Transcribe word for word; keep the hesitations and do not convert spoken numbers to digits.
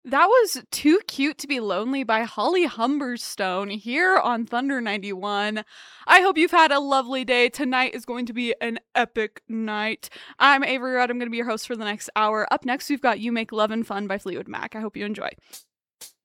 That was Too Cute to Be Lonely by Holly Humberstone here on Thunder ninety-one. I hope you've had a lovely day. Tonight is going to be an epic night. I'm Avery Rudd. I'm going to be your host for the next hour. Up next, we've got You Make Love and Fun by Fleetwood Mac. I hope you enjoy.